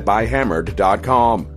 buyhammered.com.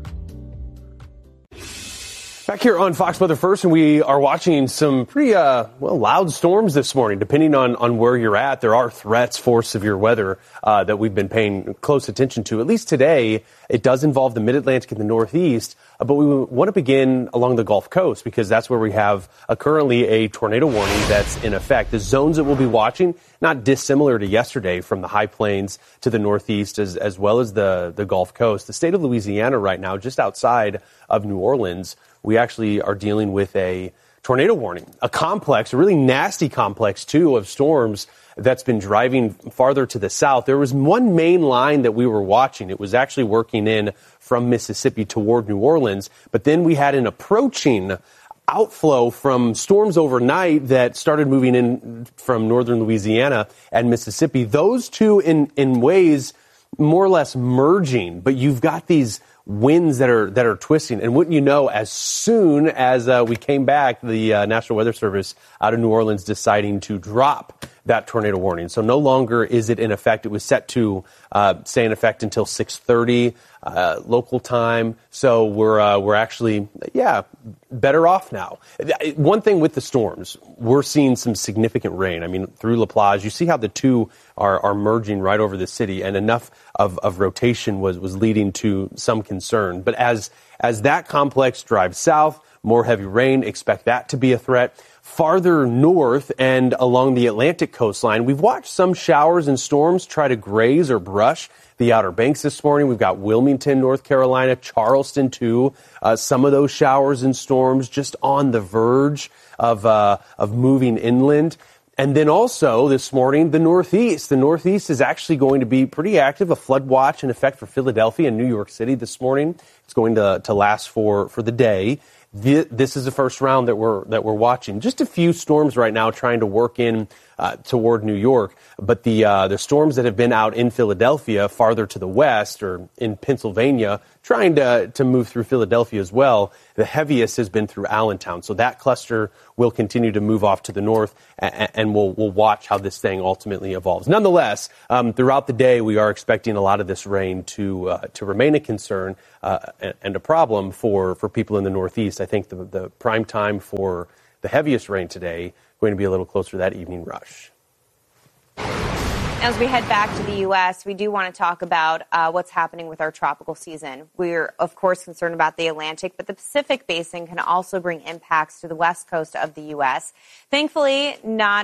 Back here on Fox Weather First, and we are watching some pretty loud storms this morning. Depending on where you're at, there are threats for severe weather that we've been paying close attention to. At least today, it does involve the Mid-Atlantic and the Northeast, but we want to begin along the Gulf Coast because that's where we have currently a tornado warning that's in effect. The zones that we'll be watching, not dissimilar to yesterday, from the high plains to the Northeast as well as the Gulf Coast. The state of Louisiana right now, just outside of New Orleans, we actually are dealing with a tornado warning, a complex, a really nasty complex, too, of storms that's been driving farther to the south. There was one main line that we were watching. It was actually working in from Mississippi toward New Orleans. But then we had an approaching outflow from storms overnight that started moving in from northern Louisiana and Mississippi. Those two in ways more or less merging, but you've got these winds that are twisting. And wouldn't you know, as soon as we came back, the National Weather Service out of New Orleans deciding to drop that tornado warning. So no longer is it in effect. It was set to stay in effect until 6:30 local time. So we're actually, better off now. One thing with the storms, we're seeing some significant rain. I mean, through La Plage, you see how the two are merging right over the city, and enough of rotation was leading to some concern. But as that complex drives south, more heavy rain, expect that to be a threat. Farther north and along the Atlantic coastline, we've watched some showers and storms try to graze or brush the Outer Banks this morning. We've got Wilmington, North Carolina, Charleston, too. Some of those showers and storms just on the verge of moving inland. And then also this morning, the Northeast. The Northeast is actually going to be pretty active. A flood watch in effect for Philadelphia and New York City this morning. It's going to last for the day. This is the first round that we're watching. Just a few storms right now trying to work in toward New York, but the storms that have been out in Philadelphia, farther to the west, or in Pennsylvania, trying to move through Philadelphia as well. The heaviest has been through Allentown, so that cluster will continue to move off to the north, and we'll watch how this thing ultimately evolves. Nonetheless, throughout the day, we are expecting a lot of this rain to remain a concern and a problem for people in the Northeast. I think the prime time for the heaviest rain today going to be a little closer to that evening rush. As we head back to the U.S., we do want to talk about what's happening with our tropical season. We're, of course, concerned about the Atlantic, but the Pacific Basin can also bring impacts to the west coast of the U.S. Thankfully, not